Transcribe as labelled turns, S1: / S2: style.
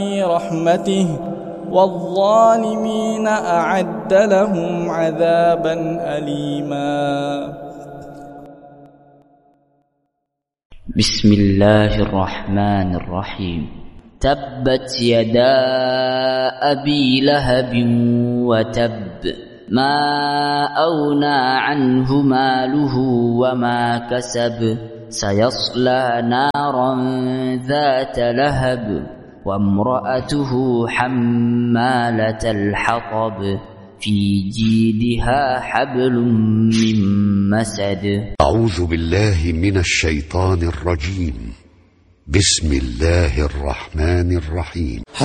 S1: رحمته والظالمين أعد لهم عذابا أليما.
S2: بسم الله الرحمن الرحيم. تبت يدا أبي لهب وتب ما أغنى عنه ماله وما كسب سيصلى نارا ذات لهب وامرأته حمالة الحطب في جيدها حبل من مسد.
S3: أعوذ بالله من الشيطان الرجيم. بسم الله الرحمن الرحيم.